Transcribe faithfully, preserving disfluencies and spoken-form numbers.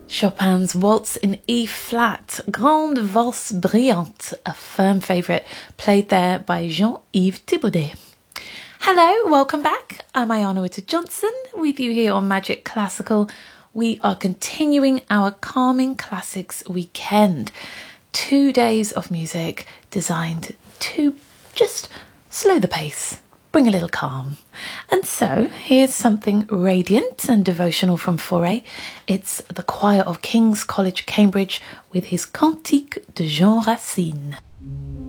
Chopin's Waltz in E flat, Grande Valse Brillante, a firm favourite, played there by Jean-Yves Thibaudet. Hello, welcome back. I'm Ayana Whitted-Johnson with you here on Magic Classical. We are continuing our Calming Classics weekend. Two days of music designed to just slow the pace, bring a little calm. And so here's something radiant and devotional from Fauré. It's the choir of King's College, Cambridge, with his Cantique de Jean Racine.